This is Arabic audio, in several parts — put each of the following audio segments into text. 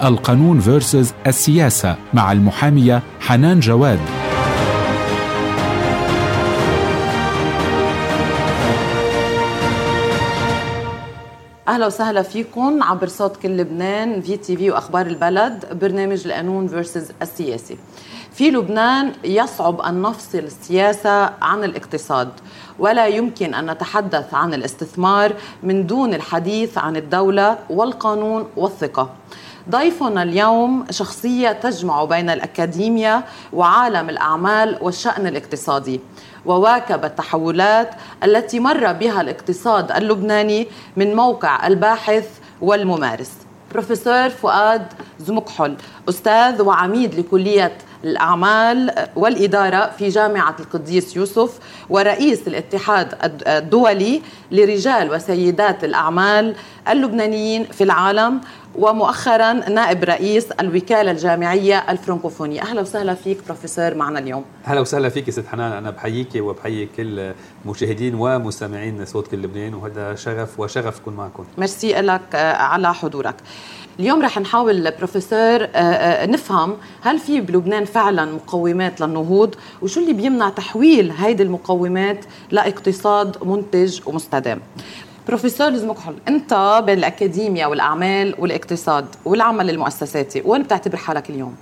القانون فيرسز السياسة مع المحامية حنان جواد. أهلا وسهلا فيكم عبر صوت كل لبنان في تي في وأخبار البلد، برنامج القانون فيرسز السياسي. في لبنان يصعب أن نفصل السياسة عن الاقتصاد، ولا يمكن أن نتحدث عن الاستثمار من دون الحديث عن الدولة والقانون والثقة. ضيفنا اليوم شخصية تجمع بين الأكاديمية وعالم الأعمال والشأن الاقتصادي، وواكب التحولات التي مر بها الاقتصاد اللبناني من موقع الباحث والممارس. بروفيسور فؤاد زمكحل، أستاذ وعميد لكلية الأعمال والإدارة في جامعة القديس يوسف، ورئيس الاتحاد الدولي لرجال وسيدات الأعمال اللبنانيين في العالم، ومؤخرا نائب رئيس الوكالة الجامعية الفرنكوفونية. أهلا وسهلا فيك بروفيسور معنا اليوم. أهلا وسهلا فيك ست حنان، أنا بحييك وبحيي كل مشاهدين ومستمعين صوت كل لبنان، وهذا شرف كون معكم. ميرسي لك على حضورك. اليوم رح نحاول بروفيسور نفهم هل في بلبنان فعلا مقومات للنهوض، وشو اللي بيمنع تحويل هيدي المقومات لاقتصاد منتج ومستدام. بروفيسور زمكحل، انت بين الأكاديمية والأعمال والاقتصاد والعمل المؤسساتي، وين بتعتبر حالك اليوم؟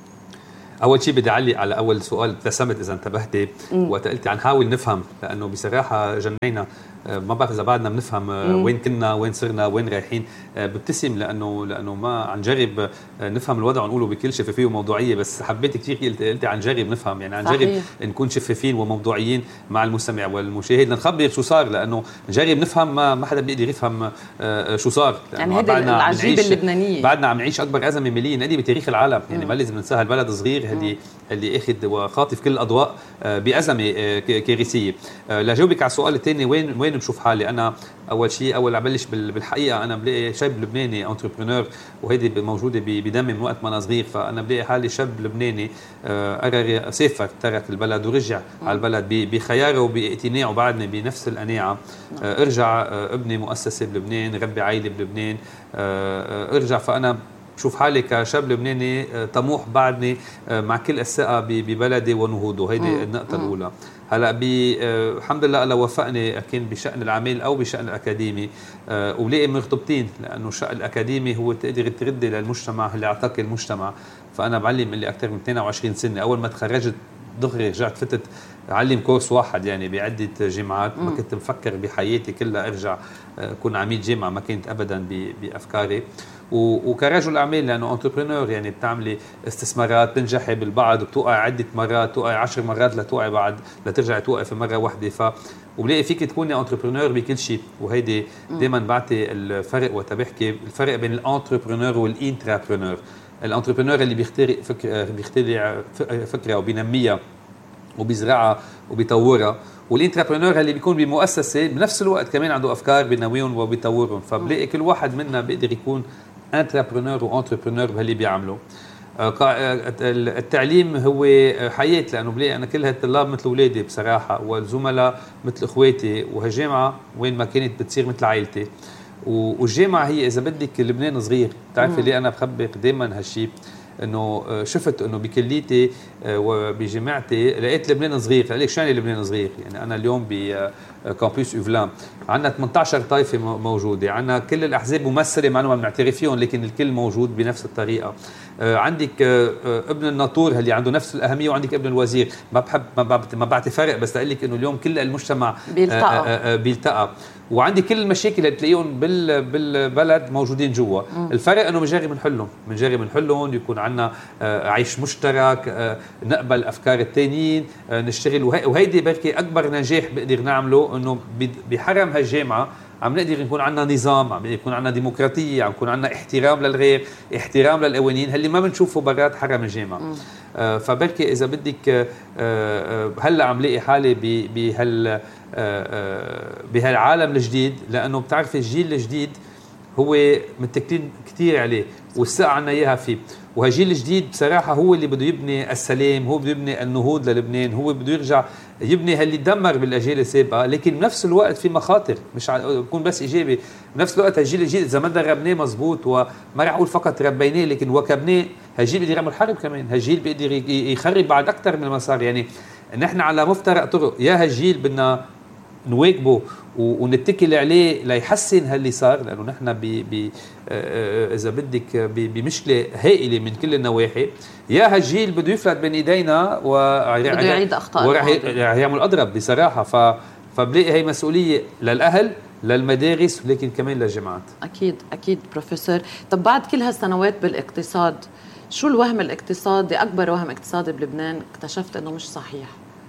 أول شيء بدي أعلق على أول سؤال، ابتسمت إذا انتبهتي وقت قلتي عن حاول نفهم، لأنه بصراحة جنينا، ما بعرف إذا بعدنا بنفهم وين كنا وين صرنا وين رايحين. ببتسم لأنه ما عن جرب نفهم الوضع ونقوله بكل شفافية وموضوعية، بس حبيت كثير قلتي عن جرب نفهم، يعني عن جرب نكون شفافين وموضوعيين مع المستمع والمشاهد لنخبر شو صار، لأنه جرب نفهم ما حدا بيقدر يفهم شو صار. يعني هذه العجيبة اللبنانية، بعدنا عم نعيش أكبر أزمة مالية نقدي بتاريخ العالم، يعني ما لازم ننساها. البلد صغير اللي اخذ وخاطف كل الاضواء بازمه كارثيه. لجاوبك على السؤال الثاني، وين بشوف حالي انا؟ اول ابلش بالحقيقه، انا بلاقي شاب لبناني انتربرونور، وهيدي موجوده بدمي من وقت ما انا صغير. فانا بلاقي حالي شاب لبناني قرر سافر، ترك البلد ورجع على البلد بخياره وباقتناع، وبعدني بنفس القناعه. ارجع ابني مؤسسه بلبنان، ربي عائله بلبنان، ارجع. فانا شوف حالي كشاب لبناني طموح بعدني مع كل الثقة ببلدي ونهوضه. هيدي النقطة الأولى. هلا الحمد لله الله وفقني كان بشأن العمل أو بشأن الأكاديمي، ولاقي مرتبطين، لأنه الشأن الأكاديمي هو تقدر تردي للمجتمع اللي أعطاك المجتمع. فأنا بعلم اللي أكثر من 22 سنة. أول ما تخرجت دغري رجعت فتت علم كورس واحد يعني بعدة جامعات. ما كنت مفكر بحياتي كلها ارجع كون عميد جامعة، ما كنت ابدا بافكاري. وكرجل اعمال، لانه انتربرونور يعني بتعملي استثمارات، بتنجحي بالبعض وبتوقع عده مرات، توقع 10 مرات لتوقعي بعد لترجعي توقفي مره واحده. وبلاقي فيك تكوني انتربرونور بكل شيء. وهيدي دائما بعطي الفرق وقت بحكي الفرق بين الانتربرونور والانترابرونور. الانتربرونور اللي بيخترع فكره وبينميها وبيزرعها وبيطورها، والانتربرونور اللي بيكون بمؤسسه بنفس الوقت كمان عنده افكار بينويهم وبيطورهم. فبلاقي كل واحد منا بيقدر يكون انتربرونور وانتربرونور بهاللي بيعملوا. التعليم هو حياه، لانه بلاقي انا كل هالطلاب مثل اولادي بصراحه، والزملاء مثل اخواتي، وهالجامعه وين ما كانت بتصير مثل عائلتي. والجامعه هي اذا بدك لبنان صغير. بتعرفي ليه انا بخبر دائما هالشيء؟ انه شفت انه بكليتي وبجامعتي لقيت لبنان صغير. قال لك شو يعني لبنان صغير؟ يعني انا اليوم بكامبوس اوفلان عندنا 18 طائفه موجوده، عندنا كل الاحزاب ممثله، مع انه ما بنعترف فيهم لكن الكل موجود بنفس الطريقه. عندك ابن الناطور اللي عنده نفس الاهميه، وعندك ابن الوزير. ما بعطي فرق، بس اقول لك انه اليوم كل المجتمع بيلتقى. وعندي كل المشاكل اللي بتلاقيهم بالبلد موجودين جوا. الفرق انه بنجرب نحلهم، يكون عندنا عيش مشترك، نقبل افكار التانيين، نشتغل. وهيدي بركي اكبر نجاح بقدر نعمله، انه بحرم هالجامعه عم نقدر نكون عندنا نظام، عم يكون عندنا ديمقراطيه، عم يكون عندنا احترام للغير، احترام للقوانين، اللي ما بنشوفه برات حرم الجامعه. فبركي اذا بدك هلا عم لاقي حالي بهالعالم الجديد، لانه بتعرفي الجيل الجديد هو متكلين كثير عليه والثقة عنا إياها فيه. وهالجيل الجديد بصراحة هو اللي بده يبني السلام، هو بده يبني النهوض للبنان، هو بده يرجع يبني هاللي دمر بالأجيال السابقة. لكن بنفس الوقت في مخاطر، مش بكون بس إيجابي. بنفس الوقت هالجيل الجديد إذا ما دربناه مزبوط، وما رح أقول فقط ربيناه لكن وكبناه، هالجيل بده يعمل حرب كمان، هالجيل بيقدر يخرب بعد أكثر من المسار. يعني نحن على مفترق طرق، يا هالجيل بدنا نواكبه ونتكل عليه ليحسن هاللي صار، لانه نحن اذا بدك بمشكله هائله من كل النواحي. يا هالجيل بده يفلت بين ايدينا بده يعيد اخطاء ورح يعمل اضرب بصراحه. فبلاقي هي مسؤوليه للاهل، للمدارس، ولكن كمان للجامعات. اكيد بروفيسور. طب بعد كل هالسنوات بالاقتصاد، شو الوهم الاقتصادي، اكبر وهم اقتصادي بلبنان اكتشفت انه مش صحيح؟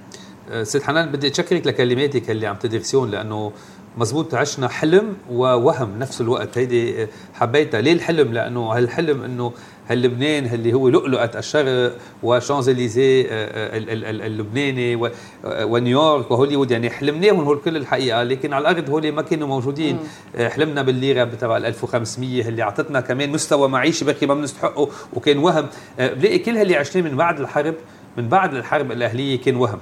ست حنان بدي اتشكرك لكلماتك اللي عم تدرسيون، لانه مزبوط عشنا حلم ووهم نفس الوقت. هيدي حبيتها. ليه الحلم؟ لانه هالحلم انه هاللبنان اللي هو لؤلؤة الشرق وشانزليزيه اللبناني ونيويورك وهوليوود، يعني حلمناهم هول كل الحقيقه، لكن على الارض هول ما كانوا موجودين. حلمنا بالليره تبع 1500 اللي اعطتنا كمان مستوى معيشي بركي ما بنستحقه وكان وهم. بلاقي كل اللي عشناه من بعد الحرب، من بعد الحرب الأهلية كان وهم.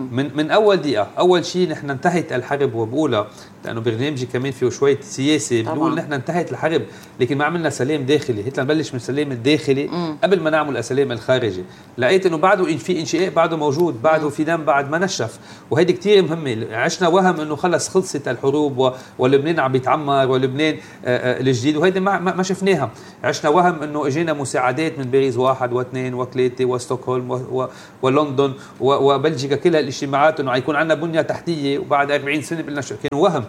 من أول دقيقة. أول شيء نحن انتهت الحرب، وبقولها لأنه برنامجي كمان فيه شوية سياسي، بنقول نحن انتهت الحرب لكن ما عملنا سلام داخلي. هيك نبلش من السلام الداخلي قبل ما نعمل السلام الخارجي. لقيت إنه بعده في انشقاق، بعده موجود، بعده في دم، بعد ما نشف. وهيدي كتير مهمة. عشنا وهم إنه خلص خلصت الحروب ولبنان عم بيتعمر ولبنان الجديد، وهيدي ما شفناها. عشنا وهم إنه اجينا مساعدات من باريس 1 و2 و3 وستوكهولم ولندن وبلجيكا، كل هالاجتماعات انه حيكون عندنا بنيه تحتيه، وبعد 40 سنه قلنا شو كان وهم.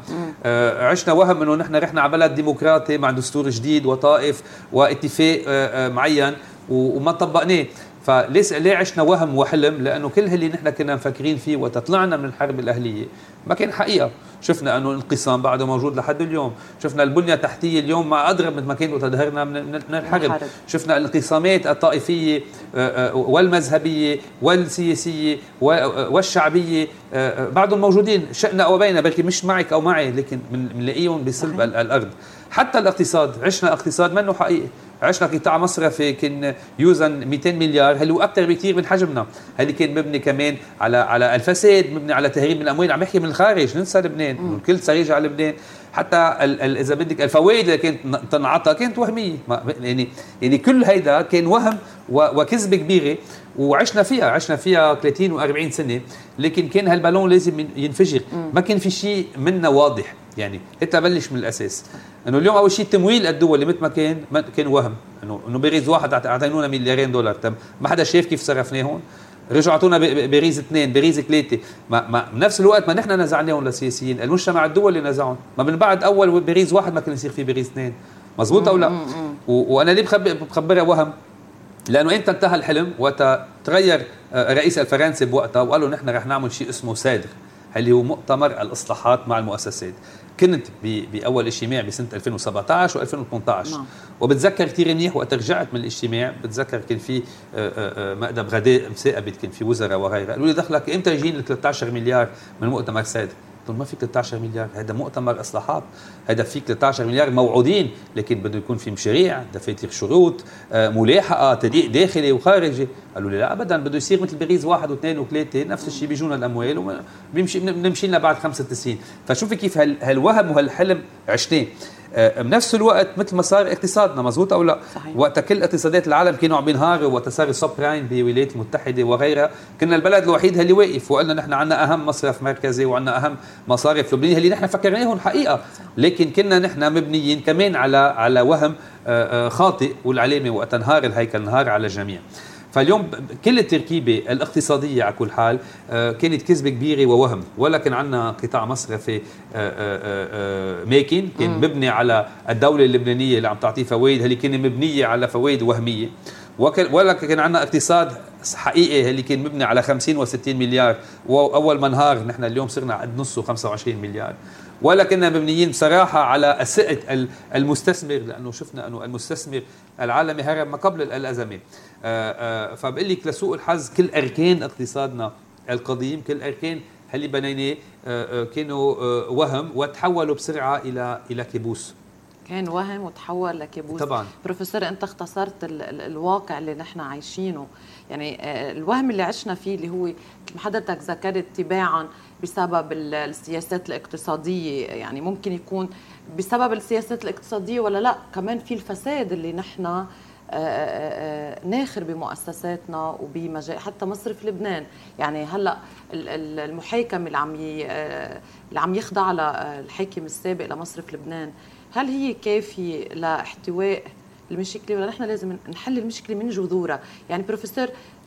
عشنا وهم انه نحن رحنا على بلد ديمقراطي مع دستور جديد وطائف واتفاق معين وما طبقناه. فليه عشنا وهم وحلم؟ لانه كل اللي نحن كنا مفكرين فيه وتطلعنا من الحرب الاهليه ما كان حقيقه. شفنا انه الانقسام بعده موجود لحد اليوم، شفنا البنيه التحتيه اليوم ما اضرب مثل ما كانت وتدهرنا من الحرب. شفنا الانقسامات الطائفيه والمذهبيه والسياسيه والشعبيه بعدهم موجودين، شئنا او بينا، بلكي مش معك او معي، لكن بنلاقيهم بصلب الارض. حتى الاقتصاد، عشنا اقتصاد منه حقيقي. عشنا قطاع مصرفي كان يوزن 200 مليار، هل هو اكثر بكثير من حجمنا. هل كان مبني كمان على الفساد، مبني على تهريب من الاموال. عم يحكي من الخارج، ننسى لبنان، الكل صار يجي على لبنان. حتى اذا بدك الفوائد اللي كانت تنعطى كانت وهميه. يعني كل هيدا كان وهم وكذبه كبيره، وعشنا فيها 30 و40 سنه. لكن كان هالبالون لازم ينفجر، ما كان في شيء منا واضح. يعني انت بلش من الاساس انه اليوم اول شيء تمويل الدول اللي مثل ما كان وهم انه باريس 1 اعطينونا مليارين دولار، ما حدا شاف كيف صرفناهم. رجعوا اعطونا باريس 2، باريس 3. ما بنفس الوقت ما نحن نزعناهم للسياسيين، المجتمع الدولي اللي نزعهم. ما من بعد اول باريس 1 ما كان يصير في باريس 2. مزبوط او لا؟ وانا ليه بخبرها وهم؟ لانه امتى انتهى الحلم؟ وقت تغير الرئيس الفرنسي بوقتها وقالوا نحن رح نعمل شيء اسمه سادر، اللي هو مؤتمر الاصلاحات مع المؤسسات. كنت باول اجتماع بسنه 2017 و2018. وبتذكر كثير منيح وقت رجعت من الاجتماع، بتذكر كان في مقدم غداء مساقبت، كان في وزراء وغيرها، قالوا لي دخلك امتى يجين ال 13 مليار من مؤتمر سادر؟ قلت ما في 13 مليار، هذا مؤتمر اصلاحات، هذا في 13 مليار موعودين، لكن بده يكون في مشاريع، دفاتر شروط، ملاحقه، تدقيق داخلي وخارجي. قالوا لي لا ابدا، بده يصير مثل باريس 1 و2 و3، نفس الشيء بيجونا الاموال وبنمشي لنا بعد 95. فشوفي كيف هالوهم وهالحلم عشناه. بنفس الوقت مثل ما صار اقتصادنا، مزبوط او لا؟ صحيح. وقت كل اقتصادات العالم كانوا عم بينهاروا، وقت صار السب برايم بالولايات المتحده وغيرها، كنا البلد الوحيد اللي واقف، وقلنا نحن عندنا اهم مصرف مركزي وعندنا اهم مصارف لبنانيه اللي نحن فكرناهم حقيقه. لكن كنا نحن مبنيين كمان على وهم خاطئ، والعلامه وقت انهار الهيكل انهار على الجميع. فاليوم كل التركيبة الاقتصادية على كل حال كانت كذبة كبيرة ووهم. ولا كان عندنا قطاع مصرفي ماكن، كان مبني على الدولة اللبنانية اللي عم تعطيه فوائد، اللي كان مبنية على فوائد وهمية. ولا كان عندنا اقتصاد حقيقي اللي كان مبني على 50 و60 مليار، وأول ما انهار نحن اليوم صرنا قد نصه 25 مليار. ولا كنا مبنيين بصراحة على ثقة المستثمر، لأنه شفنا أنه المستثمر العالمي هرب ما قبل الأزمة. فبقول لك لسوء الحظ كل أركان اقتصادنا القديم، كل أركان اللي بنيناه كانوا وهم، وتحولوا بسرعة إلى كابوس. كان وهم وتحول لكابوس طبعا. بروفيسور انت اختصرت الواقع اللي نحن عايشينه، يعني الوهم اللي عشنا فيه اللي هو مثل حضرتك ذكرت تباعا بسبب السياسات الاقتصادية، يعني ممكن يكون بسبب السياسات الاقتصادية ولا لا كمان في الفساد اللي نحن ناخر بمؤسساتنا وبمجال حتى مصرف لبنان. يعني هلا المحاكمة اللي عم يخضع للحاكم السابق لمصرف لبنان، هل هي كافية لاحتواء المشكلة ولا نحن لازم نحل المشكلة من جذورها؟ يعني بروفيسور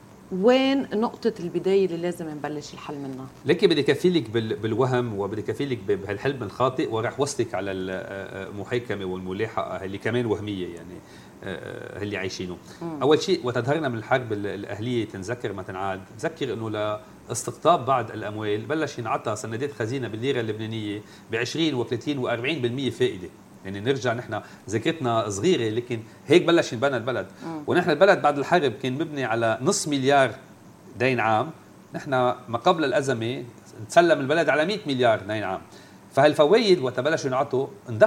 وين نقطة البداية اللي لازم نبلش الحل منها؟ لكن بدي كفيلك بالوهم وبدي كفيلك بهالحلم الخاطئ وراح وصلك على المحاكمة والملاحقة اللي كمان وهمية يعني اللي عايشينه. أول شيء وتظهرنا من الحرب الأهلية تنذكر ما تنعاد، تذكر أنه لاستقطاب بعض الأموال بلش ينعطى سندات خزينة بالليرة اللبنانية ب20 و30 و40% فائدة. يعني نرجع نحن ذاكرتنا صغيرة لكن هيك بلش ينبنى البلد. ونحن البلد بعد الحرب كان مبني على $500 مليار دين عام، نحن ما قبل الأزمة تسلم البلد على $100 مليار دين عام. فهالفوائد وتبلشوا ينعطوا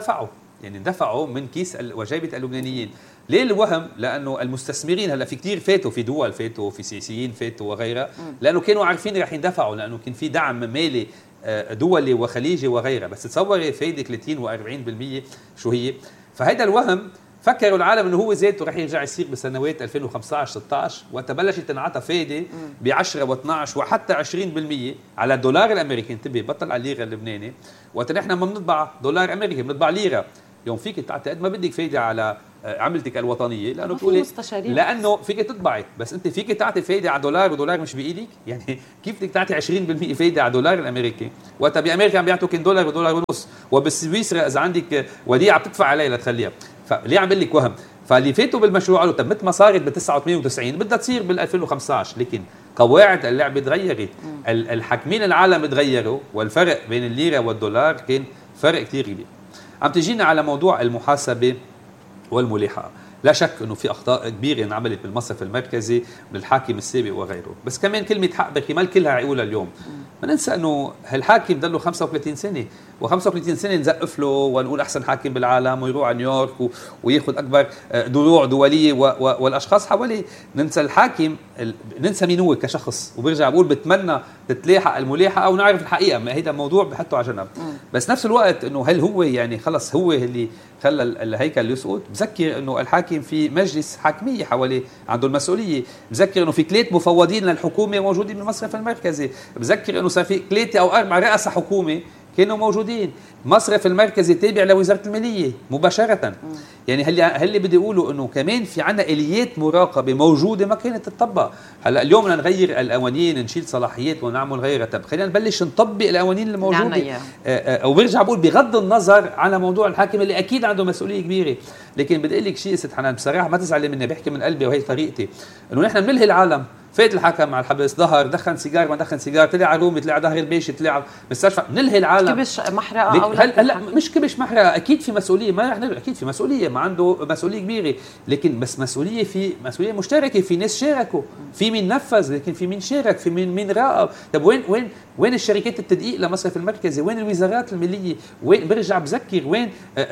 اندفعوا من كيس وجيبة اللبنانيين. ليه الوهم؟ لأنه المستثمرين هلا في كتير فاتوا، في دول فاتوا، في سياسيين فاتوا وغيرها، لأنه كانوا عارفين رح يندفعوا، لأنه كان في دعم مالي دولي وخليجي وغيرها. بس تصوري فايدة 30 و40% شو هي؟ فهذا الوهم فكروا العالم انه هو ذاته رح يرجع يصير بسنوات 2015-16 وقت بلشت تنعطى فايده ب10 و12 وحتى 20% على الدولار الامريكي. انتبه بطل على الليره اللبناني، وقت نحن ما بنطبع دولار امريكي بنطبع ليره. اليوم فيك تعطي قد ما بدك فايده على عملتك الوطنيه، لانه بتقولي لانه فيك تطبعي، بس انت فيك تعطي فايده على دولار ودولار مش بايدك. يعني كيف بدك تعطي 20% فايده على دولار الامريكي وقت بامريكا عم بيعطوا كن دولار ودولار ونص، وبالسويسرا اذا عندك وديعه بتدفع عليها لتخليها. فليه عم بقول لك وهم؟ فاللي فاتوا بالمشروع قالوا طب مثل ما صارت ب 99 بدها تصير بال 2015. لكن قواعد اللعبه تغيرت، الحاكمين العالم تغيروا، والفرق بين الليره والدولار كان فرق كثير كبير. عم تجينا على موضوع المحاسبه والملاحقه. لا شك انه في اخطاء كبيره انعملت بالمصرف المركزي من الحاكم السابق وغيره، بس كمان كلمه حق بركي ما كلها عقولها اليوم. ما ننسى انه هالحاكم ضله 35 سنه، و35 سنه نزقف له ونقول احسن حاكم بالعالم ويروح على نيويورك وياخذ اكبر دروع دوليه والاشخاص حواليه. ننسى الحاكم، ننسى مين هو كشخص، وبرجع بقول بتمنى تتلاحق الملاحقه ونعرف الحقيقه. ما هيدا موضوع بحطه على جنب. بس نفس الوقت انه هل هو يعني خلص هو اللي خلى الهيكل يسقط؟ بذكر انه الحاكم في مجلس حاكميه حواليه عنده المسؤوليه، بذكر انه في 3 مفوضين للحكومه موجودين بالمصرف المركزي، بذكر انه صار في 3 أو 4 رؤساء حكومه كانوا موجودين. مصرف المركزي تابع لوزاره الماليه مباشره. يعني هل بدي اقوله انه كمان في عنا اليات مراقبه موجوده ما كانت تطبق. هلا اليوم بدنا نغير القوانين، نشيل صلاحيات ونعمل غيرها. طب خلينا نبلش نطبق القوانين الموجوده. وبرجع بقول بغض النظر على موضوع الحاكم اللي اكيد عنده مسؤوليه كبيره، لكن بدي اقول لك شيء ست حنان بصراحه ما تزعلي مني، بحكي من قلبي وهي طريقتي، انه نحن بنلهي العالم. فات الحكم على الحبس، ظهر دخن سيجار ما دخن سيجار، طلع على رومي، طلع ظهر البيش، طلع على المستشفى، نلهي العالم. كبش محرقه او لا مش كبش محرقه، اكيد في مسؤوليه، ما رح اكيد في مسؤوليه، ما عنده مسؤوليه كبيره، لكن بس مسؤوليه، في مسؤوليه مشتركه، في ناس شاركوا، في مين نفذ، لكن في مين شارك، في مين راقب. طب وين الشركات التدقيق لمصرف المركزي؟ وين الوزارات الماليه؟ وين برجع بذكر وين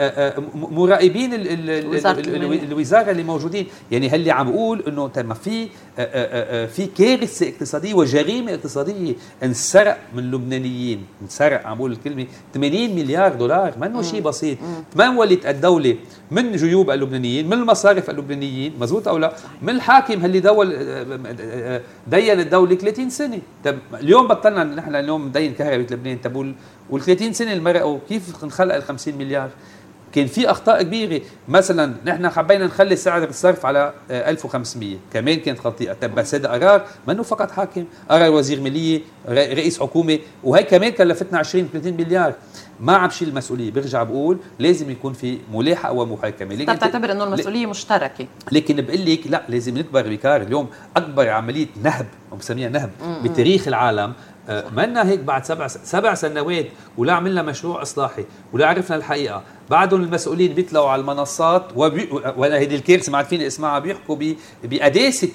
مراقبين الوزاره اللي موجودين؟ يعني هل عم بقول انه ما في كارثه اقتصاديه وجريمه اقتصاديه انسرق من اللبنانيين، انسرق، عم بقول الكلمه 80 مليار دولار، ما انه شيء بسيط. تمولت الدوله من جيوب اللبنانيين، من المصارف اللبنانيين، مزبوط او لا؟ من الحاكم اللي دين الدوله 30 سنه. طب اليوم بطلنا نحن اليوم ندين كهرباء لبنان. طب وال30 سنه اللي مرقوا كيف انخلق ال50 مليار؟ كان في اخطاء كبيره. مثلا نحن حبينا نخلي سعر الصرف على 1500، كمان كانت خطيئه. طب بس هذا قرار منه فقط حاكم، قرار وزير ماليه، رئيس حكومه، وهي كمان كلفتنا 20-30 مليار. ما عم بشيل المسؤوليه. برجع بقول لازم يكون في ملاحقه ومحاكمه. طب تعتبر انه المسؤوليه مشتركه، لكن بقول لك لا، لازم نكبر بكار. اليوم اكبر عمليه نهب، بسميها نهب بتاريخ العالم، مالنا هيك بعد 7 سنوات ولا عملنا مشروع إصلاحي ولا عرفنا الحقيقة. بعدهم المسؤولين بيطلعوا على المنصات ولا هيدي الكارثة ما عاد فيني اسمعها، بيحكوا بقداسة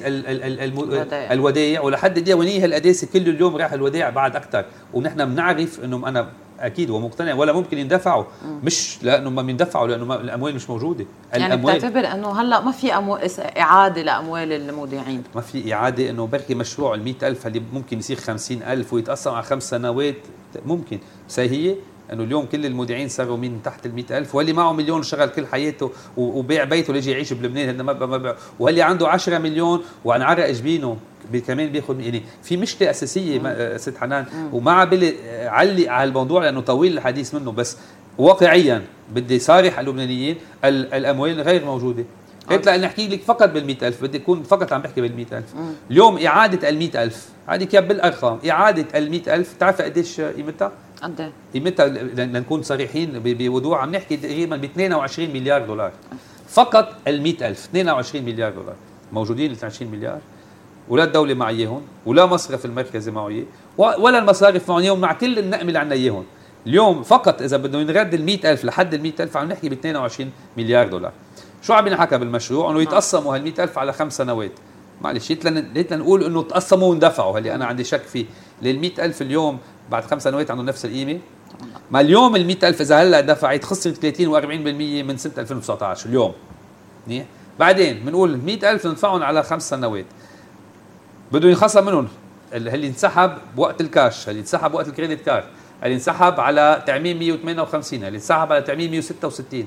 الودائع، ولحد اليومية هالقداسة كل اليوم راح الودائع بعد أكتر. ونحن بنعرف إنه أنا اكيد ومقتنع ولا ممكن يندفعوا، مش لانه ما بيندفعوا، لانه الاموال مش موجوده. يعني بتعتبر انه هلا ما في اعاده لاموال المودعين؟ ما في اعاده، انه بركي مشروع ال 100,000 اللي ممكن يصير 50,000 ويتقسم على 5 سنوات ممكن، بس هي انه اليوم كل المودعين صاروا من تحت ال 100,000، واللي معه مليون شغل كل حياته وبيع بيته ليجي يعيش بلبنان، هذا ما واللي عنده 10 مليون وعنعرق جبينه كمان بياخذ. يعني في مشكله اساسيه ست حنان، وما بالي علق على الموضوع لانه طويل الحديث منه، بس واقعيا بدي صارح اللبنانيين الاموال غير موجوده. قلت لأ نحكي لك فقط بال100,000، بدي أكون فقط عم بحكي بال100,000. اليوم إعادة ال100,000 هذه كيف بالأرقام، إعادة ال100,000 تعرف قديش قيمتها؟ قد قيمتها لنكون صريحين بوضوح، عم نحكي تقريبا ب 22 مليار دولار فقط ال100,000. 22 مليار دولار موجودين، ال 20 مليار ولا الدولة مع إياهم ولا مصرف المركزي معه إياه ولا المصارف معه إياهم، مع كل النقم اللي عنا إياهم. اليوم فقط إذا بدنا نرد ال100,000 لحد ال100,000 عم نحكي ب 22 مليار دولار. شو عم ينحكى بالمشروع؟ انه يتقسموا هال100,000 على 5 سنوات. معلش ليت نقول انه تقسموا واندفعوا، اللي انا عندي شك فيه. لل100,000 اليوم بعد 5 سنوات عندهم نفس القيمه؟ ما اليوم ال100,000 اذا هلا دفعت خسرت 30 و40% من سنه 2019 اليوم. منيح؟ بعدين بنقول 100,000 ندفعهم على 5 سنوات، بده ينخصم منهم اللي انسحب بوقت الكاش، اللي انسحب وقت الكريدت كارد، اللي انسحب على تعميم 158، اللي انسحب على تعميم 166.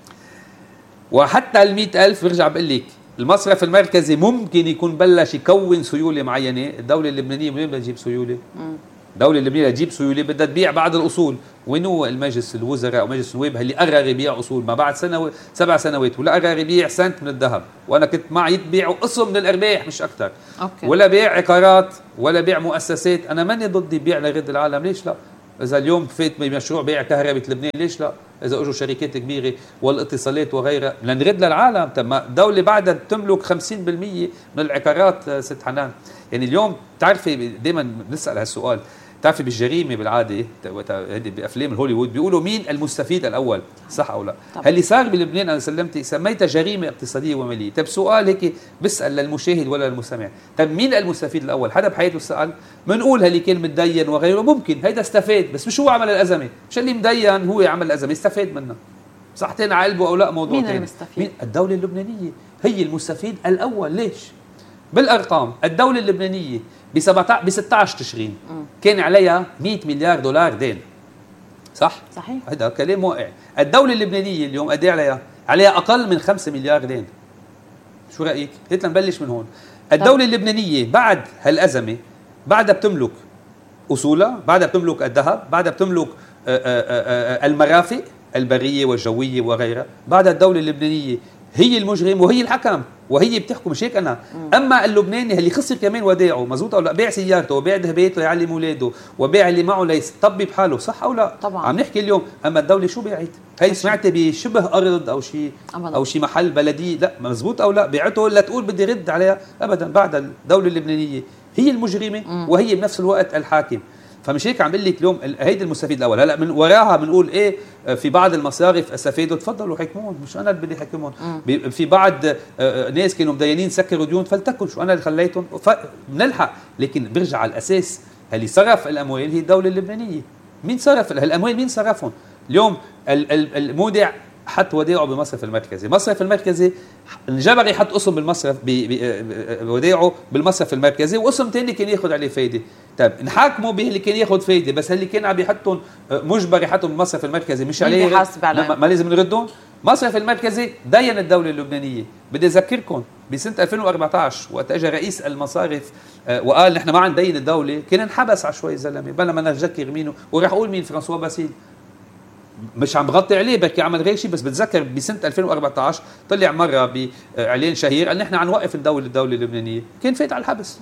وحتى ال100,000 برجع بقول لك المصرف المركزي ممكن يكون بلش يكون سيوله معينه. الدوله اللبنانيه منين بدها تجيب سيوله؟ الدوله اللبنانيه تجيب سيوله بدها تبيع بعض الاصول. وين هو المجلس الوزراء ومجلس النواب اللي قرر يبيع اصول ما بعد 7 سنوات، ولا قرر يبيع سنت من الذهب، وانا كنت معي يبيعوا قسم من الارباح مش اكثر. ولا بيع عقارات ولا بيع مؤسسات. انا ماني ضد يبيع لغد العالم، ليش لا؟ إذا اليوم فات بمشروع بيع كهرباء لبنان ليش لا؟ إذا اجوا شركات كبيرة والاتصالات وغيرها لنرد للعالم. طب الدولة بعدها تملك 50% من العقارات ست حنان. يعني اليوم تعرفي دائما بنسأل هالسؤال، تعرفي بالجريمة بالعادة بأفلام الهوليوود بيقولوا مين المستفيد الأول، صح أو لا؟ اللي صار بلبنان أنا سميتها جريمة اقتصادية ومالية. طب سؤال هيك بسأل للمشاهد ولا للمستمع، طب مين المستفيد الأول؟ حدا بحياته سأل؟ بنقول اللي كان متدين وغيره ممكن هيدا استفاد، بس مش هو عمل الأزمة، مش اللي مدين هو عمل الأزمة استفاد منها. صحتين على قلبه أو لا موضوع مين تاني. المستفيد؟ الدولة اللبنانية هي المستفيد الأول. ليش؟ بالأرقام الدولة اللبنانية ب 16 تشرين كان عليها 100 مليار دولار دين، صح؟ صحيح، هذا كلام واقع. الدولة اللبنانية اليوم قد ايه عليها أقل من 5 مليار دين. شو رأيك؟ هات نبلش من هون. الدولة اللبنانية بعد هالأزمة بعدها بتملك أصولها، بعدها بتملك الذهب، بعدها بتملك المرافق البرية والجوية وغيرها. بعدها الدولة اللبنانية هي المجرم وهي الحكم وهي بتحكم، مش هيك انا. اما اللبناني اللي خسر كمان ودائعه، مزبوط او لا؟ بيع سيارته وبيع ذهبيته ليعلم اولاده وبيع اللي معه ليطبي بحاله، صح او لا؟ طبعا. عم نحكي اليوم. اما الدوله شو بيعت؟ هي سمعتي بشبه ارض او شيء او شيء محل بلدي؟ لا، مزبوط او لا؟ بيعته لا تقول بدي رد عليها ابدا. بعد الدوله اللبنانيه هي المجرمه وهي بنفس الوقت الحاكم. فمش هيك عم بقول لك اليوم هيدي المستفيد الاول. هلا من وراها بنقول ايه؟ في بعض المصارف استفادوا، تفضلوا حكمون، مش انا اللي بدي حكمهم. في بعض ناس كانوا مدينين سكروا ديون، فلتكن شو انا اللي خليتهم، بنلحق. لكن برجع على الاساس اللي صرف الاموال هي الدوله اللبنانيه. مين صرف الاموال؟ مين صرفهم؟ اليوم المودع حط ودائعه بمصرف المركزي، مصرف المركزي انجبر يحط قسم بالمصرف ودائعه بالمصرف المركزي، وقسم ثاني كان ياخذ عليه فايده. طيب نحاكمه به اللي كان ياخذ فايده، بس اللي كان عم يحطهم مجبر يحطهم بالمصرف المركزي مش عليه ما لازم نردهم. مصرف المركزي دين الدوله اللبنانيه. بدي اذكركم بسنه 2014 وقت اجى رئيس المصارف وقال نحن ما عم ندين الدوله، كان انحبس على شوي زلمه بلا ما نذكر مين، وراح اقول مين، فرانسوا باسيل. مش عم بغطي عليه بركي عمل غير شيء، بس بتذكر بسنه 2014 طلع مره باعلان شهير قال نحن عم نوقف الدوله اللبنانيه، كان فات على الحبس.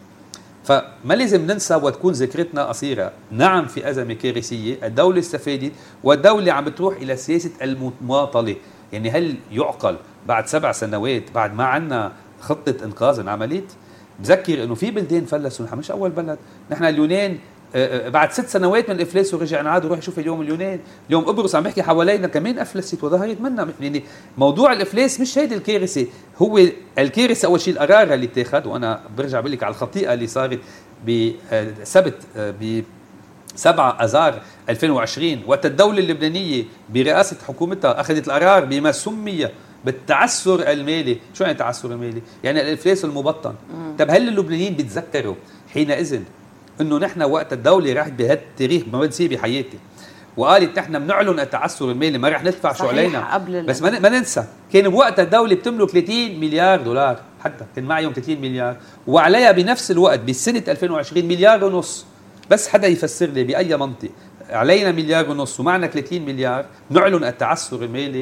فما لازم ننسى وتكون ذكرتنا قصيره. نعم في ازمه كارثيه، الدوله استفادت والدوله عم بتروح الى سياسه المماطله. يعني هل يعقل بعد 7 سنوات بعد ما عندنا خطه انقاذ انعملت؟ بذكر انه في بلدان فلسوا، نحن مش اول بلد. نحن اليونان بعد 6 سنوات من الافلاس ورجع نعاد وروح شوف اليوم اليونان، اليوم قبرص عم بحكي حوالينا كمان افلست وظهرت منها. يعني موضوع الافلاس مش هيدي الكارثه، هو الكارثه اول شيء القرار اللي اتخذ. وانا برجع بقول لك على الخطيئه اللي صارت بسبت 7 آذار 2020 وقت الدولة اللبنانية برئاسة حكومتها أخذت القرار بما سمي بالتعثر المالي. شو يعني التعثر المالي؟ يعني الإفلاس المبطن. طب هل اللبنانيين بيتذكروا حينئذ إنه نحن وقت الدولة راحت بهذا التاريخ ما بنسيه بحياتي وقالت نحن بنعلن التعثر المالي ما رح ندفع شو علينا، بس ما ننسى كان بوقتها الدولة بتملك 30 مليار دولار، حتى كان معهم 30 مليار وعليها بنفس الوقت بسنة 2020 مليار ونص. بس حدا يفسر لي بأي منطق علينا مليار ونص ومعنا 30 مليار نعلن التعثر المالي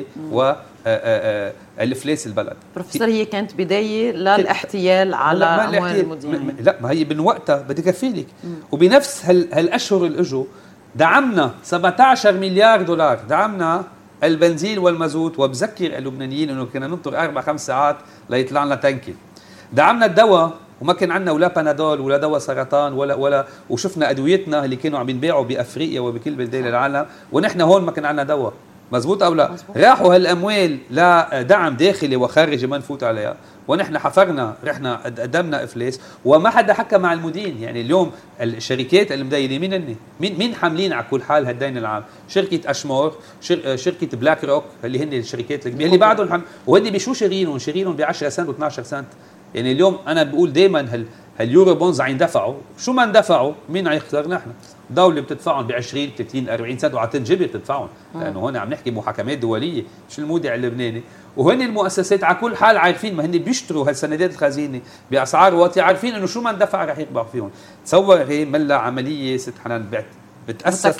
والإفلاس البلد؟ بروفيسور هي كانت بداية للاحتيال على أموال المدينين. لا ما هي من وقتها بدي كفي لك. وبنفس هالأشهر اللي اجوا دعمنا 17 مليار دولار، دعمنا البنزين والمازوت، وبذكر اللبنانيين انه كنا ننطر 4-5 ساعات ليطلع لنا تانكي. دعمنا الدواء وما كان عندنا ولا بنادول ولا دواء سرطان ولا وشفنا ادويتنا اللي كانوا عم ينباعوا بافريقيا وبكل بلدان العالم ونحن هون ما كان عندنا دواء. مزبوط او لا؟ مزبوط. راحوا هالاموال لدعم داخلي وخارجي ما نفوت عليها ونحن حفرنا رحنا قدمنا افلاس وما حدا حكى مع المدين. يعني اليوم الشركات المدينه مين حاملين على كل حال هالدين العام؟ شركه اشمور، شركه بلاك روك اللي هن الشركات الكبيره اللي بعدهم وهدي بشو شارينهم ب 10 سنت و12 سنت. يعني اليوم انا بقول دائما هاليورو بونز عندفعوا، شو ما اندفعوا مين عيخسر؟ نحن. دولة بتدفعهم ب 20 30 40 سنت وعتنجبر تدفعهم، لانه هون عم نحكي محاكمات دوليه مش المودع اللبناني. وهن المؤسسات على كل حال عارفين، ما هن بيشتروا هالسندات الخزينه باسعار واطيه، عارفين انه شو ما اندفع رح يربح فيهم. تصور هي ملا عمليه ست حنان بتاسف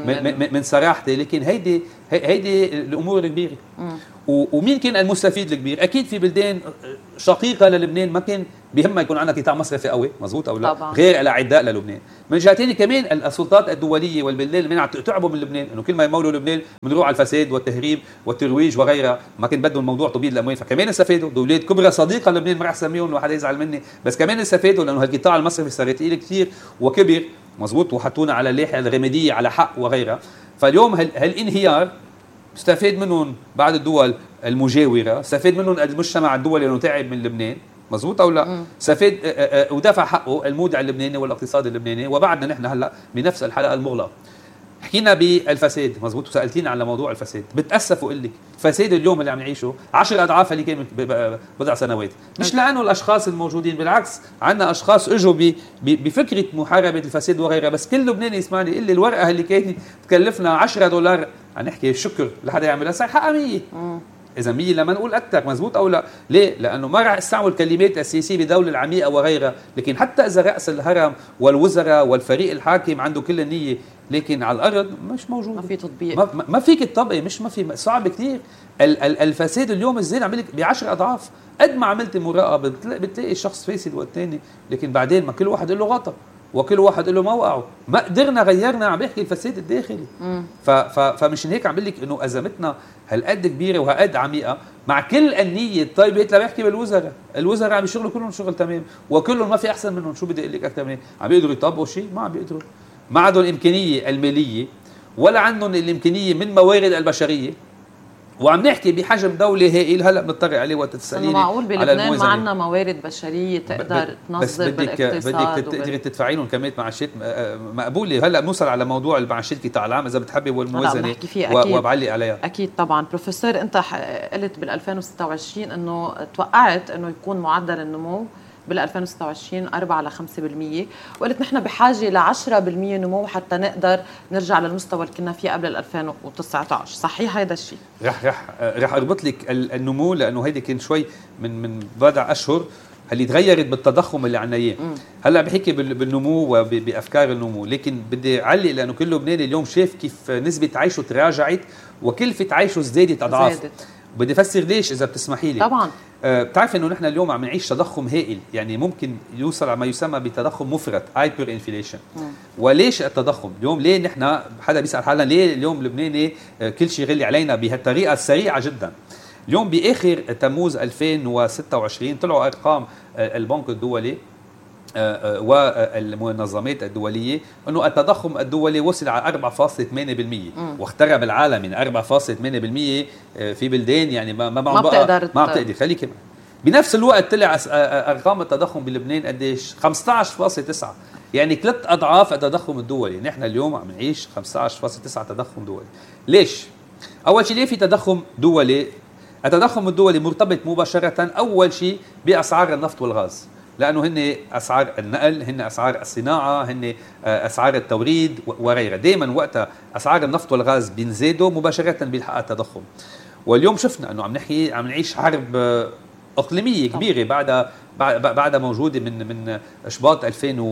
من صراحتي، لكن هيدي الامور الكبيره. ومين كان المستفيد الكبير؟ اكيد في بلدان شقيقه للبنان ما كان بيهمها يكون عندنا قطاع مصرفي قوي، مزبوط او لا؟ طبعا. غير الاعداء للبنان. من جهه ثانيه كمان السلطات الدوليه والبلدان اللي عم تعبوا من لبنان، انه كل ما يمولوا لبنان بنروح على الفساد والتهريب والترويج وغيرها، ما كان بدهم الموضوع تبييض الاموال، فكمان استفادوا. دولات كبرى صديقه لبنان ما رح اسميهم وحدا يزعل مني، بس كمان استفادوا لانه هالقطاع المصرفي صار ثقيل كثير وكبر، مزبوط، وحطونا على اللائحه الرماديه على حق وغيرها. فاليوم هالانهيار استفاد منهم بعض الدول المجاوره، استفاد منهم المجتمع الدولي لانه تعب من لبنان، مزبوط او لا؟ استفاد ودفع حقه المودع اللبناني والاقتصاد اللبناني. وبعدنا نحن هلا بنفس الحلقه المغلقه حكينا بالفساد، مزبوط، وسالتينا على موضوع الفساد. بتاسف واقول لك الفساد اليوم اللي عم نعيشه 10 اضعاف اللي كان بضع سنوات، مش لانه الاشخاص الموجودين، بالعكس عندنا اشخاص اجوا بفكره محاربه الفساد وغيرها. بس كل لبناني يسمعني يقول لي الورقه اللي كانت تكلفنا 10 دولار عم نحكي شكر لحدا يعملها صار حقها 100. إذا 100 لما نقول أكثر، مزبوط أو لا؟ ليه؟ لأنه ما راح استعمل كلمات السياسية بدولة العميقة وغيرها، لكن حتى إذا رأس الهرم والوزراء والفريق الحاكم عنده كل النية، لكن على الأرض مش موجود، ما في تطبيق، ما فيك تطبقي، مش ما في، صعب كثير. الفساد اليوم الزين عملك ب10 أضعاف. قد ما عملت مراقبة بتلاقي الشخص فاسد والتاني، لكن بعدين ما كل واحد له غلطة وكل واحد له موقعه، ما قدرنا غيرنا. عم بيحكي الفساد الداخلي. فمشان هيك عم بقول لك انه ازمتنا هالقد كبيره وهالقد عميقه، مع كل النيه الطيبه. اللي بيحكي الوزراء عم يشتغلوا كلهم شغل تمام وكلهم ما في احسن منهم. شو بدي اقول لك اكثر من هيك؟ عم بيقدروا يطبقوا شيء؟ ما عم بيقدروا، ما عندهم الامكانيه الماليه ولا عندهم الامكانيه من موارد البشريه. وعم نحكي بحجم دولة هائل هلا بنضطر عليه وقت تسأليني معقول بلبنان ما عندنا موارد بشرية تقدر تنظم بالاقتصاد؟ بدك تقدري تدفعي لهم كمية معاشات مقبولة. هلا بنوصل على موضوع المعاشات القطاع العام إذا بتحبي والموازنة وبعلق عليها. أكيد طبعا. بروفيسور أنت قلت بال 2026 إنه توقعت إنه يكون معدل النمو بال 2026 4 ل 5%، وقلت نحن بحاجة ل 10% نمو حتى نقدر نرجع للمستوى اللي كنا فيه قبل 2019. صحيح هذا الشيء؟ رح اربط لك النمو لانه هيدي كان شوي من بضع اشهر اللي تغيرت بالتضخم اللي عنا اياه. هلا بحكي بالنمو وبافكار النمو، لكن بدي اعلق لانه كل لبناني اليوم شاف كيف نسبة عيشه تراجعت وكلفة عيشه ازدادت اضعاف. بدي افسر ليش اذا بتسمحي لي. طبعا. بتعرف انه نحن اليوم عم نعيش تضخم هائل، يعني ممكن يوصل على ما يسمى بتضخم مفرط، هايبر انفليشن. وليش التضخم اليوم؟ ليه نحن حدا بيسال حالنا ليه اليوم لبناني كل شيء غلي علينا بهالطريقه السريعه جدا؟ اليوم باخر تموز 2026 طلعوا ارقام البنك الدولي والمنظمات الدولية انه التضخم الدولي وصل على 4.8%، واخترب العالم من 4.8% في بلدان يعني ما بتقدر. خليك بنفس الوقت طلع ارقام التضخم بلبنان قديش؟ 15.9. يعني 3 أضعاف التضخم الدولي. نحن اليوم عم نعيش 15.9 تضخم دولي. ليش؟ أول شيء ليه في تضخم دولي؟ التضخم الدولي مرتبط مباشرة أول شيء بأسعار النفط والغاز، لأنه هن أسعار النقل، هن أسعار الصناعة، هن أسعار التوريد وغيرها. دائما وقت أسعار النفط والغاز بينزيدوا مباشرة بيلحق التضخم. واليوم شفنا أنه عم نعيش حرب إقليمية كبيرة بعدها موجودة من إشباط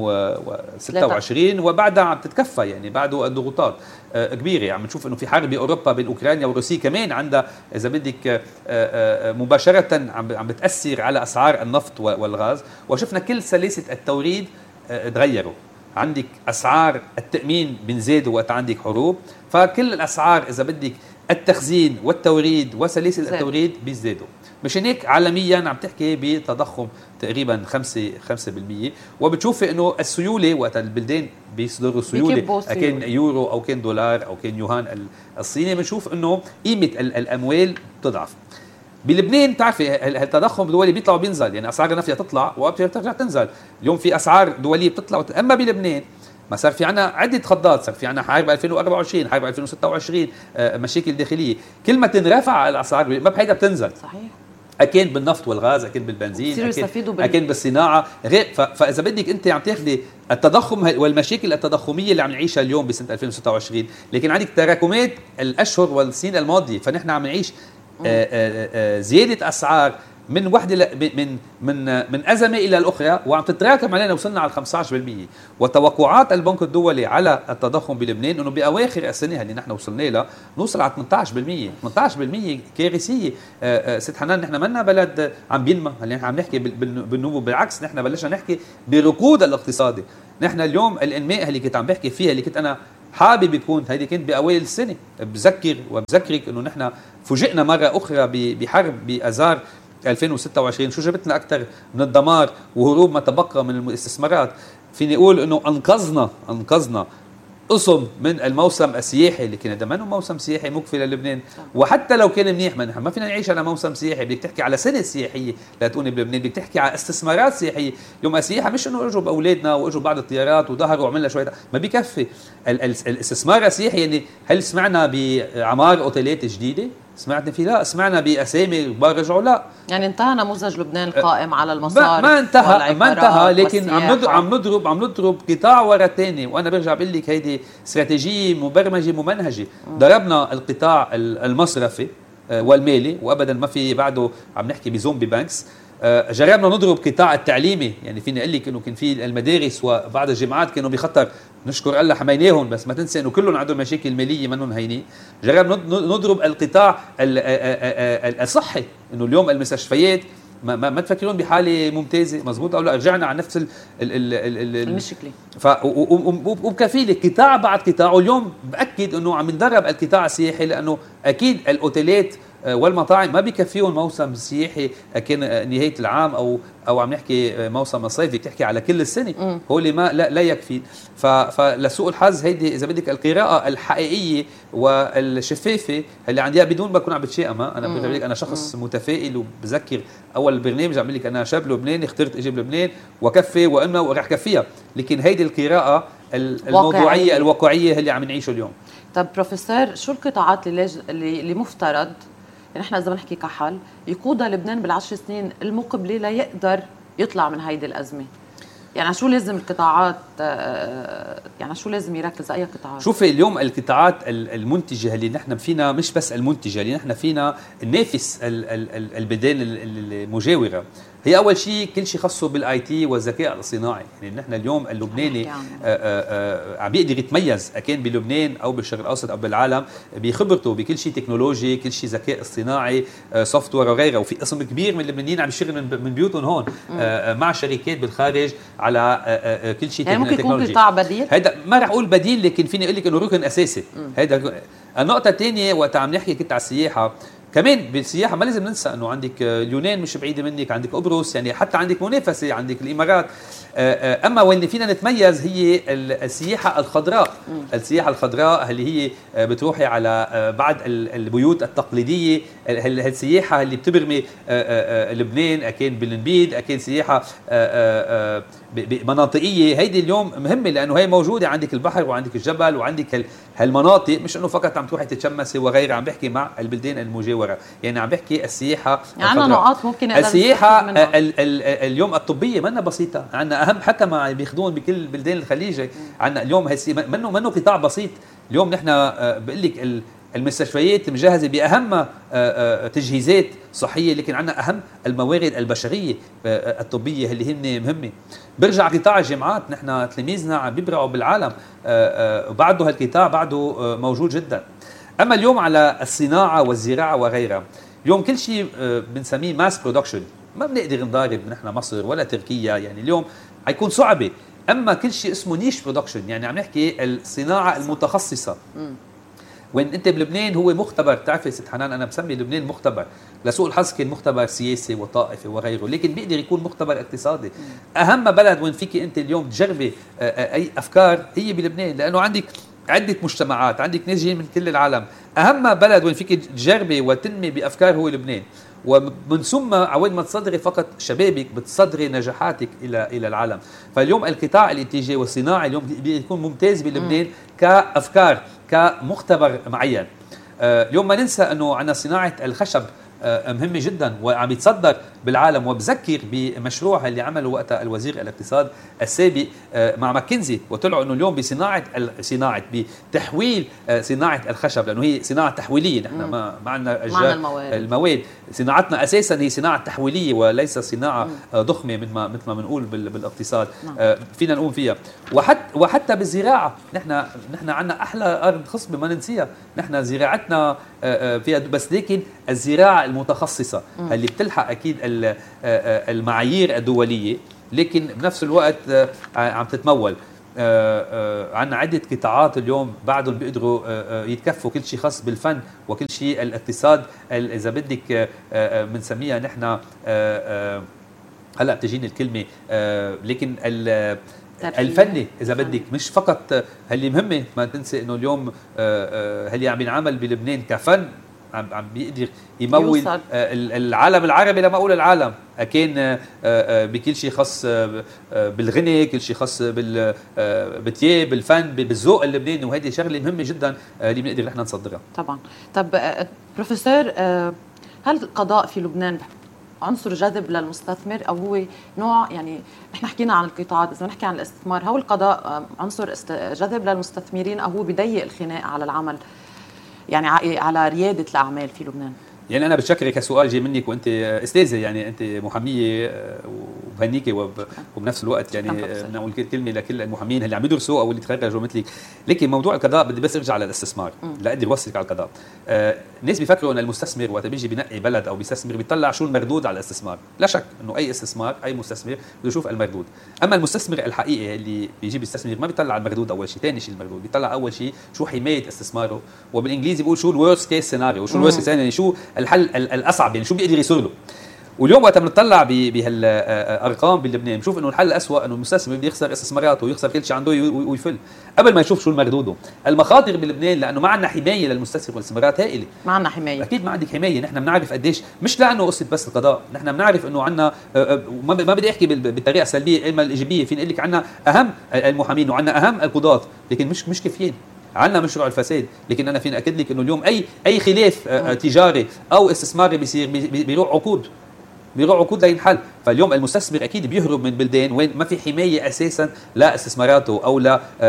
2026 وبعدها عم تتكفى، يعني بعده الضغوطات كبيرة. عم نشوف أنه في حرب بأوروبا بين أوكرانيا وروسيا كمان عندها إذا بدك مباشرة عم بتأثر على أسعار النفط والغاز. وشفنا كل سلاسل التوريد تغيروا. عندك أسعار التأمين بنزيدوا وقت عندك حروب، فكل الأسعار إذا بدك التخزين والتوريد وسلاسل التوريد بيزدادوا. مشان هيك عالميا عم تحكي بتضخم تقريبا 5%. وبتشوفي انه السيوله وقت البلدان بيصدروا سيوله كان يورو او كان دولار او كان يوهان الصيني، بنشوف انه قيمه الاموال بتضعف. بلبنان بتعرفي التضخم الدولي بيطلع وبينزل، يعني اسعار النفط تطلع وبترجع تنزل. اليوم في اسعار دوليه بتطلع اما بلبنان ما صار في عنا عدة خضات، صار في عنا حرب 2024، حرب 2026، مشاكل داخلية. كل ما تنرفع الأسعار ما بحيدا بتنزل. صحيح. أكيد بالنفط والغاز، أكيد بالبنزين، أكيد بالصناعة. فإذا بدك أنت عم تاخذي التضخم والمشاكل التضخمية اللي عم نعيشها اليوم بسنة 2026، لكن عندك تراكمات الأشهر والسنين الماضية. فنحن عم نعيش زيادة أسعار من وحده من أزمة إلى الأخرى، وعم تتراكم علينا. وصلنا على 15%. وتوقعات البنك الدولي على التضخم بلبنان أنه بأواخر السنة اللي نحن وصلنا لها نوصل على 18%. 18% كارثية. ست حنان، نحن منا بلد عم بينمى، اللي نحن عم نحكي بالنمو، بالعكس نحن بلشنا نحكي بركود الاقتصادي. نحن اليوم الانماء اللي كنت عم بحكي فيها، اللي كنت أنا حابب يكون هيدي كانت بأوائل السنة. بذكرك أنه نحن فوجئنا مرة أخرى بحرب بأذار 2026. شو جبتنا أكثر من الدمار وهروب ما تبقى من الاستثمارات. فيني أقول أنه أنقذنا قسم من الموسم السياحي اللي كان دائما موسم سياحي مكفي للبنان. وحتى لو كان منيح، ما فينا نعيش على موسم سياحي. بدك تحكي على سنة سياحية لتكون بلبنان، بدك تحكي على استثمارات سياحية. اليوم السياحة مش انه اجوا باولادنا واجوا بعض الطيارات وظهروا وعملنا شوية، ما بيكفي. الاستثمار السياحي يعني هل سمعنا بعمار اوتيلات جديدة؟ سمعتني في لا، سمعنا بأسامي كبار رجعوا لا. يعني انتهى نموذج لبنان القائم على المصارف. ما انتهى لكن عم نضرب قطاع ورا الثاني. وانا برجع بقول لك هيدي استراتيجيه مبرمجه ممنهجه. ضربنا القطاع المصرفي والمالي، وابدا ما في بعده عم نحكي بزومبي بانكس. جربنا نضرب قطاع التعليمي، يعني فيني اقول لك انه كان في المدارس وبعض الجامعات كانوا بخطر. نشكر الله حميناهم، بس ما تنسى انه كلهم عندهم مشاكل ماليه منهم هينين. جربنا نضرب القطاع الصحي، انه اليوم المستشفيات ما تفكرون بحاله ممتازه، مزبوط او لا؟ رجعنا على نفس المشكله. وبكفيله قطاع بعد قطاع. واليوم باكد انه عم ندرب القطاع السياحي، لانه اكيد الاوتيلات والمطاعم ما بيكفيهم موسم سياحي كان نهايه العام او عم نحكي موسم الصيف، بتحكي على كل السنه. هو اللي ما لا يكفي. فلسوء الحظ هيدي اذا بدك القراءه الحقيقيه والشفافه اللي عندي بدون ما اكون عم بتشائم. انا بقول لك انا شخص متفائل، وبذكر اول البرنامج عم لك انا شاب لبناني اخترت اجي بلبنان وكفي وانه رح كفيها. لكن هيدي القراءه الموضوعيه الواقعيه اللي عم نعيشه اليوم. طب بروفيسور، شو القطاعات اللي مفترض نحن اذا بنحكي كحل يقودها لبنان بالعشر سنين المقبله ليقدر يطلع من هيدي الازمه؟ يعني شو لازم القطاعات، يعني شو لازم يركز اي قطاعات؟ شوفي اليوم القطاعات المنتجه اللي نحن فينا، مش بس المنتجه اللي نحن فينا ننافس البلدان المجاوره. هي اول شيء كل شيء خاصه بالاي تي والذكاء الصناعي. يعني نحن اليوم اللبناني عم بيقدر يتميز كان بلبنان او بالشرق الاوسط او بالعالم بخبرته بكل شيء تكنولوجي، كل شيء ذكاء اصطناعي، سوفت وير وغيره. وفي قسم كبير من اللبنانيين عم يشتغل من بيوتهم هون مع شركات بالخارج على كل شيء يعني ممكن يكون قطاع بديل. هذا ما رح اقول بديل، لكن فيني اقول لك انه ركن اساسي. هذا النقطه الثانيه وقت عم نحكي كنت على السياحه، كمان بالسياحه ما لازم ننسى انه عندك اليونان مش بعيده منك، عندك قبرص، يعني حتى عندك منافسه، عندك الامارات. اما وين فينا نتميز هي السياحه الخضراء. السياحه الخضراء اللي هي بتروحي على بعض البيوت التقليديه، السياحه اللي بتبرمي لبنان، اكين بالنبيد، اكين سياحه مناطقيه. هيدي اليوم مهمه لانه هي موجوده، عندك البحر وعندك الجبل وعندك هالمناطق، مش انه فقط عم تروحي تتشمسي وغيرها. عم بحكي مع البلدان المجاوره، يعني عم بحكي السياحه يعني نقاط ممكن السياحه اليوم الطبيه منا بسيطه، عندنا اهم حتى ما بياخذون بكل البلدان الخليجيه. عندنا اليوم منه قطاع بسيط. اليوم نحن بقول لك المستشفيات مجهزه باهم تجهيزات صحيه، لكن عندنا اهم الموارد البشريه الطبيه اللي هن مهمه. برجع قطاع الجامعات، نحن تلاميذنا عم بيبرعوا بالعالم، بعده هالقطاع بعده موجود جدا. اما اليوم على الصناعه والزراعه وغيرها، اليوم كل شيء بنسميه ماس برودكشن، ما بنقدر نضارب نحن مصر ولا تركيا، يعني اليوم حيكون صعبه. اما كل شيء اسمه نيش برودكشن، يعني عم نحكي الصناعه المتخصصه. وين انت بلبنان هو مختبر، بتعرفي ست حنان انا بسمي لبنان مختبر، لسوء الحظ كان مختبر سياسي وطائفي وغيره، لكن بيقدر يكون مختبر اقتصادي. اهم بلد وين فيك انت اليوم تجربي اي افكار هي بلبنان، لانه عندك عده مجتمعات، عندك ناس جايين من كل العالم. اهم بلد وين فيك تجربي وتنمي بافكار هو لبنان، ومن ثم عوين ما تصدري فقط شبابك بتصدري نجاحاتك الى العالم. فاليوم القطاع الانتاجي والصناعي اليوم بيكون ممتاز بلبنان كافكار، كمختبر معين. اليوم ما ننسى انه عندنا صناعه الخشب مهمه جدا وعم يتصدر بالعالم، وبذكر بمشروع اللي عمله وقتها الوزير الاقتصاد السابق مع ماكنزي، وطلعوا انه اليوم بصناعه بتحويل صناعه الخشب، لانه هي صناعه تحويليه. نحن ما عندنا المواد، صناعتنا اساسا هي صناعه تحويليه وليس صناعه ضخمه مثل ما بنقول بالاقتصاد. فينا نقوم فيها. وحتى بالزراعه نحن عندنا احلى ارض خصبه ما ننسيها، نحن زراعتنا فيها، بس لكن الزراعه المتخصصه اللي بتلحق اكيد المعايير الدوليه، لكن بنفس الوقت عم تتمول. عندنا عده قطاعات اليوم بعدهم بيقدروا يتكفوا كل شيء خاص بالفن وكل شيء الاقتصاد، اذا بدك بنسميها نحن هلا بتجيني الكلمه، لكن الفني اذا بدك، مش فقط اللي مهمه. ما تنسي انه اليوم اللي عم ينعمل بلبنان كفن عم بيقدر يمول العالم العربي، لما اقول العالم كان بكل شيء خاص بالغنى، كل شيء خاص بالتياب، بالفن، بالذوق اللبناني، وهذه شغله مهمه جدا اللي بنقدر نحن نصدرها. طبعا. طب بروفيسور، هل القضاء في لبنان عنصر جذب للمستثمر، او هو نوع، يعني نحن حكينا عن القطاعات، اذا نحكي عن الاستثمار، هو القضاء عنصر جذب للمستثمرين، او هو بضيق الخناق على العمل، يعني على رياده الاعمال في لبنان؟ يعني انا بشكرك هالسؤال جاي منك وانت استاذه، يعني انت محاميه وبهنيكي، وبنفس الوقت يعني بدنا نقول كلمه لكل المحامين اللي عم يدرسوا او اللي تخرجوا مثلك. لكن موضوع القضاء بدي بس ارجع للاستثمار لاقدر اوصلك على القضاء. الناس بيفكروا ان المستثمر وقت بيجي بينقي بلد او بيستثمر بيطلع شو المردود على الاستثمار. لا شك انه اي استثمار، اي مستثمر بده يشوف المردود. اما المستثمر الحقيقي اللي بيجي بيستثمر ما بيطلع المردود اول شيء، ثاني شيء المردود بيطلع اول شيء شو حمايه استثماره، وبالانجليزي بيقول شو الورست كيس سيناريو، شو الورست كيس، يعني شو الحل الاصعب، يعني شو بيقدر يصير له. واليوم وقت بنطلع بهالارقام بلبنان بنشوف انه الحل الاسوء انه المستثمر بده يخسر استثماراته ويخسر كل شيء عنده ويفل قبل ما يشوف شو المردود. المخاطر بلبنان لانه ما عندنا حمايه للمستثمر والاستثمارات هائله. ما عندنا حمايه، اكيد ما عندك حمايه. نحن بنعرف قديش، مش لانه قصه بس القضاء، نحن بنعرف انه عندنا، ما بدي احكي بالطريقه السلبيه، اما الايجابيه، فيني اقول لك عندنا اهم المحامين وعندنا اهم القضاة، لكن مش كافيين. عندنا مشروع الفساد، لكن انا فيني اكد لك انه اليوم اي خلاف تجاري او استثماري بيصير بيروح عقود لينحل. فاليوم المستثمر اكيد بيهرب من بلدان وين ما في حمايه اساسا لاستثماراته او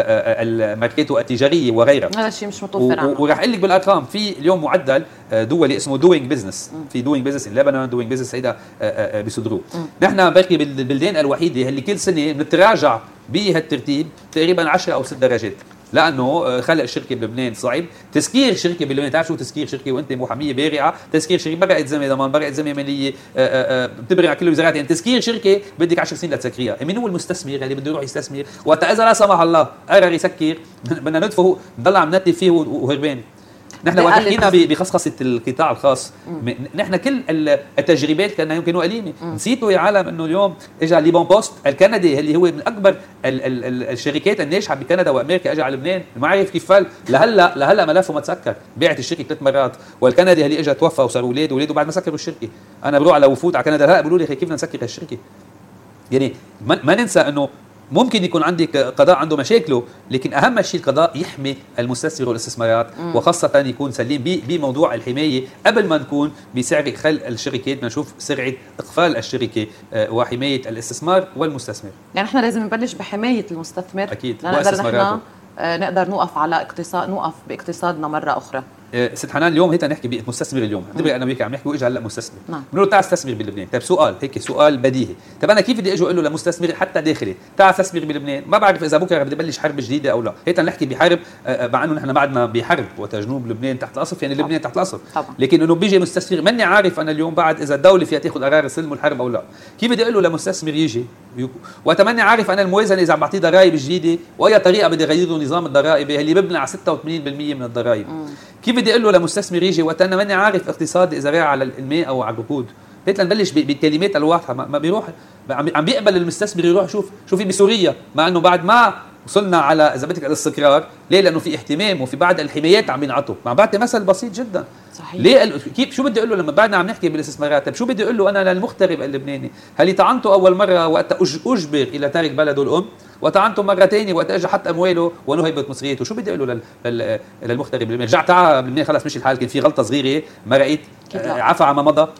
لماركاته التجاريه وغيرها. هذا الشيء مش متوفر عنه. وراح اقول لك بالارقام، في اليوم معدل دولي اسمه دوينج بزنس، في دوينج بزنس لبنان، دوينج بزنس هيدا بيصدروه. نحن بركي بالبلدان الوحيده اللي كل سنه بنتراجع بهالترتيب تقريبا 10 أو 6 درجات، لانه خلق شركه بلبنان صعب. تسكير شركه بلبنان، تعرف شو تسكير شركه وانت محاميه بارعه؟ تسكير شركه برقه زمن ضمان، برقه زمن ماليه، بتبرع كل الوزارات. يعني تسكير شركه بدك 10 سنين لتسكريها. مين هو المستثمر اللي بده يروح يستثمر وقت اذا لا سمح الله قرر يسكر بدنا ندفعه نضل عم نتلف فيه وهربان؟ نحن وقت حكينا بخصخصة القطاع الخاص، نحن كل التجربات كان يمكن قليله. نسيتوا يا عالم انه اليوم اجى ليبون بوست الكندي اللي هو من اكبر الشركات الناجحه بكندا وامريكا، اجى على لبنان ما عرف كيف فل. لهلا ملفه ما تسكر، بعت الشركه 3 مرات. والكندي اللي اجى توفى وصاروا اولاده بعد ما سكروا الشركه. انا بروح على وفود على كندا هلا بيقولوا لي كيف بدنا نسكر هالشركه. يعني ما ننسى انه ممكن يكون عندك قضاء عنده مشاكله، لكن اهم شيء القضاء يحمي المستثمر والاستثمارات، وخاصه يكون سليم بموضوع الحمايه قبل ما نكون بسعر خلق الشركات. بدنا نشوف سرعه اقفال الشركه وحمايه الاستثمار والمستثمر. يعني احنا لازم نبلش بحمايه المستثمر اكيد واستثماراته، نقدر نوقف باقتصادنا مره اخرى. ست حنان اليوم هيك نحكي بمستثمر اليوم، انا وياك عم نحكي واجى هلا مستثمر بنقول له تعال استثمر بلبنان. طيب سؤال بديهي، طيب انا كيف بدي اجي اقول له لمستثمر حتى داخلي تعال استثمر بلبنان؟ ما بعرف اذا بكره بدي بلش حرب جديده او لا. هيك نحكي بحرب، مع انه نحن بعدنا بحرب وجنوب لبنان تحت القصف، يعني لبنان تحت القصف، لكن انه بيجي مستثمر ماني عارف انا اليوم بعد اذا الدوله فيها تاخذ قرار يسلموا الحرب او لا. كيف بدي اقول له لمستثمر يجي واتمنى عارف انا الموازنه اذا عم بعطيه ضرائب جديده واي طريقه بدي اغير له نظام الضرائب اللي ببنى على 86% من الضرائب؟ كيف بدي اقول له لمستثمر يجي وأنا ماني عارف اقتصاد اذا راح على الماء او على الوقود؟ هيك نبلش بالكلمات الواضحه. ما بيروح عم بيقبل المستثمر يروح شوفي بسوريا، مع انه بعد ما وصلنا على اذا بدك الاستقرار. ليه؟ لانه في اهتمام وفي بعض الحمايات عم ينعطوا. ما بعطي مثل بسيط جدا. صحيح. ليه كيف شو بدي اقول له لما بعدنا عم نحكي بالاستثمارات؟ طيب شو بدي اقول له انا للمغترب اللبناني؟ هل طعنته اول مره وقت اجبر الى ترك بلده الام، وطعنته مره ثانيه وقت اجى حط امواله ونهبت مصريته؟ شو بدي اقول له للمغترب اللبناني؟ رجع تعال بلبنان خلص مشي الحال، كان في غلطه صغيره مرقت عفى عما مضى.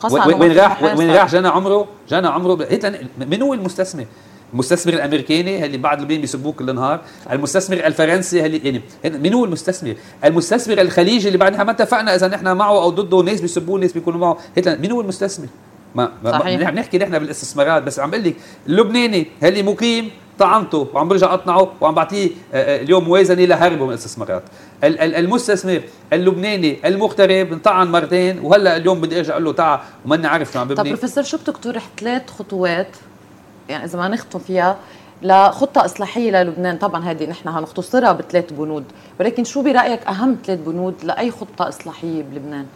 وين راح جنى عمره. من هو المستثمر؟ المستثمر الامريكاني اللي بعد لبنان بيسبوه كل النهار، المستثمر الفرنسي اللي يعني من هو المستثمر؟ المستثمر الخليجي اللي بعد ما اتفقنا اذا نحن معه او ضده، ناس بيسبوه ناس بيكونوا معه. من هو المستثمر؟ ما بنحكي نحن بالاستثمارات، بس عم بقول لك اللبناني اللي مقيم طعنته وعم برجع اقنعه وعم بعطيه اليوم موازنه لهربه من الاستثمارات. المستثمر اللبناني المغترب انطعن مرتين وهلا اليوم بدي ارجع اقول له تعال وماني عارف شو عم ببني. طب بروفيسور شو بتقترح 3 خطوات يعني اذا ما نختم فيها لخطه اصلاحيه للبنان؟ طبعا هذه نحن هنختصرها ب3 بنود، ولكن شو برايك اهم 3 بنود لاي خطه اصلاحيه بلبنان؟